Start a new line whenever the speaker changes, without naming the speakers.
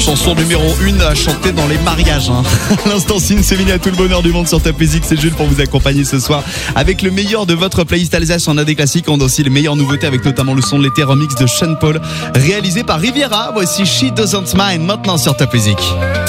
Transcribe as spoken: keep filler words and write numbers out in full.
chanson numéro une à chanter dans les mariages. Hein. À l'instant, Sin, c'est fini, à tout le bonheur du monde sur Top Music. C'est Jules pour vous accompagner ce soir avec le meilleur de votre playlist Alsace. On a des classiques, on a aussi les meilleures nouveautés avec notamment le son de l'été remix de Sean Paul réalisé par Riviera. Voici She Doesn't Mind maintenant sur Top Music.